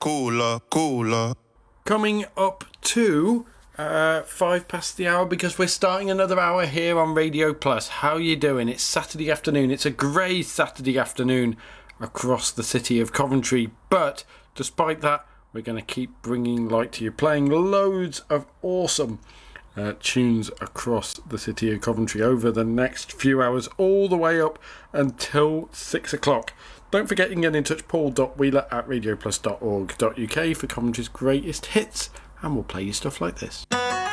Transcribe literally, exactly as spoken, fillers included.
cooler, cooler. Coming up to uh, five past the hour because we're starting another hour here on Radio Plus. How you doing? It's Saturday afternoon. It's a grey Saturday afternoon across the city of Coventry. But despite that, we're going to keep bringing light to you, playing loads of awesome uh, tunes across the city of Coventry over the next few hours, all the way up until six o'clock. Don't forget you can get in touch, paul dot wheeler at radioplus dot org dot uk for Coventry's greatest hits, and we'll play you stuff like this.